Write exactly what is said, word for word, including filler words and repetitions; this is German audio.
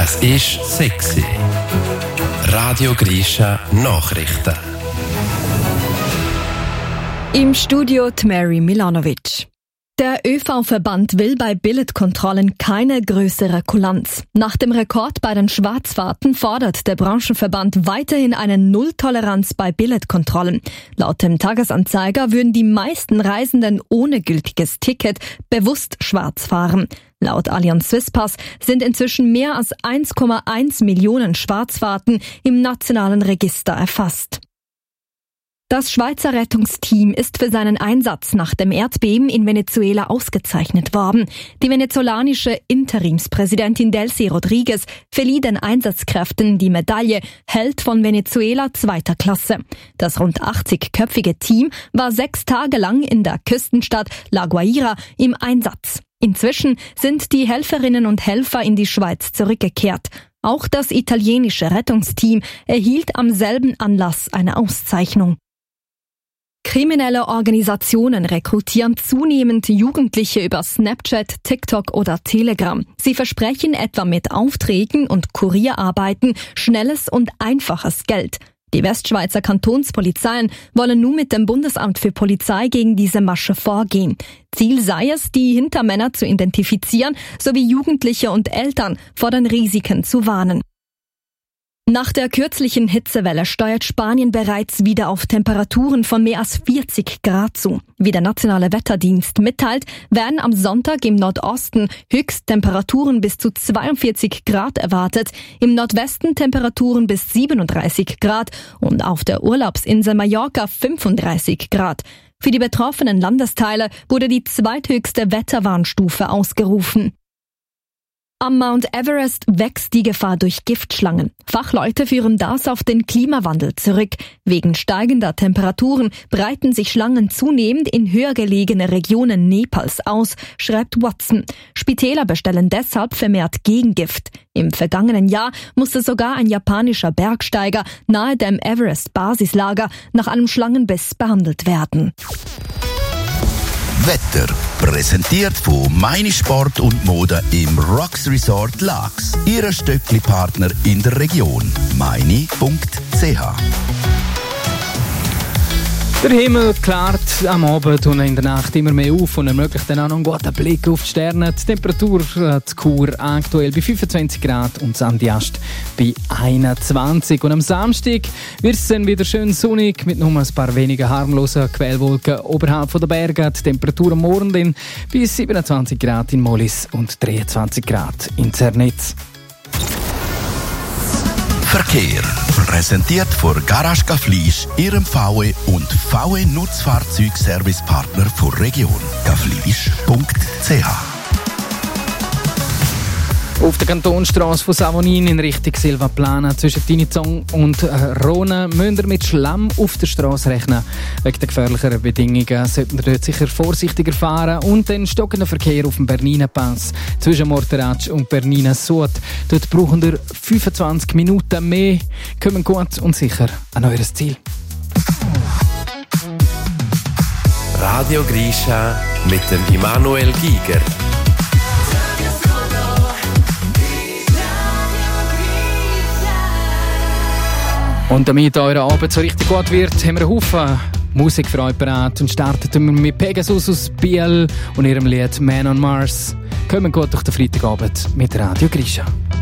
Es ist sexy. Radio Grisha Nachrichten. Im Studio die Mary Milanovic. Der ÖV-Verband will bei Billetkontrollen keine größere Kulanz. Nach dem Rekord bei den Schwarzfahrten fordert der Branchenverband weiterhin eine Nulltoleranz bei Billetkontrollen. Laut dem Tagesanzeiger würden die meisten Reisenden ohne gültiges Ticket bewusst schwarz fahren. Laut Allianz Swisspass sind inzwischen mehr als eins Komma eins Millionen Schwarzfahrten im nationalen Register erfasst. Das Schweizer Rettungsteam ist für seinen Einsatz nach dem Erdbeben in Venezuela ausgezeichnet worden. Die venezolanische Interimspräsidentin Delcy Rodriguez verlieh den Einsatzkräften die Medaille Held von Venezuela zweiter Klasse. Das rund achtzigköpfige Team war sechs Tage lang in der Küstenstadt La Guaira im Einsatz. Inzwischen sind die Helferinnen und Helfer in die Schweiz zurückgekehrt. Auch das italienische Rettungsteam erhielt am selben Anlass eine Auszeichnung. Kriminelle Organisationen rekrutieren zunehmend Jugendliche über Snapchat, TikTok oder Telegram. Sie versprechen etwa mit Aufträgen und Kurierarbeiten schnelles und einfaches Geld. Die Westschweizer Kantonspolizeien wollen nun mit dem Bundesamt für Polizei gegen diese Masche vorgehen. Ziel sei es, die Hintermänner zu identifizieren sowie Jugendliche und Eltern vor den Risiken zu warnen. Nach der kürzlichen Hitzewelle steuert Spanien bereits wieder auf Temperaturen von mehr als vierzig Grad zu. Wie der nationale Wetterdienst mitteilt, werden am Sonntag im Nordosten Höchsttemperaturen bis zu zweiundvierzig Grad erwartet, im Nordwesten Temperaturen bis siebenunddreißig Grad und auf der Urlaubsinsel Mallorca fünfunddreißig Grad. Für die betroffenen Landesteile wurde die zweithöchste Wetterwarnstufe ausgerufen. Am Mount Everest wächst die Gefahr durch Giftschlangen. Fachleute führen das auf den Klimawandel zurück. Wegen steigender Temperaturen breiten sich Schlangen zunehmend in höher gelegene Regionen Nepals aus, schreibt Watson. Spitäler bestellen deshalb vermehrt Gegengift. Im vergangenen Jahr musste sogar ein japanischer Bergsteiger nahe dem Everest-Basislager nach einem Schlangenbiss behandelt werden. Wetter präsentiert von Meine Sport und Mode im Rocks Resort Laax. Ihre Stöckli-Partner in der Region. meine punkt c h. Der Himmel klärt am Abend und in der Nacht immer mehr auf und ermöglicht dann auch noch einen guten Blick auf die Sterne. Die Temperatur äh, zu Chur aktuell bei fünfundzwanzig Grad und St. Just bei einundzwanzig. Und am Samstag wird es dann wieder schön sonnig mit nur ein paar weniger harmlosen Quellwolken oberhalb der Berge. Die Temperatur am Morgen dann bei siebenundzwanzig Grad in Mollis und dreiundzwanzig Grad in Zernitz. Verkehr. Präsentiert von Garage Gaflisch, Ihrem V W und V W Nutzfahrzeugservicepartner der Region. gaflisch punkt c h. Auf der Kantonstrasse von Savonin in Richtung Silvaplana zwischen Tinizong und Rhone müsst ihr mit Schlamm auf der Strasse rechnen. Wegen der gefährlicheren Bedingungen sollten ihr dort sicher vorsichtiger fahren und den stockenden Verkehr auf dem Bernina Pass zwischen Morteratsch und Bernina Sud. Dort brauchen ihr fünfundzwanzig Minuten mehr. Kommen gut und sicher an eures Ziel. Radio Grisha mit dem Immanuel Giger. Und damit euer Abend so richtig gut wird, haben wir einen Haufen Musik für euch bereit und starten mit Pegasus aus Biel und ihrem Lied Man on Mars. Kommen gut durch den Freitagabend mit Radio Grisha.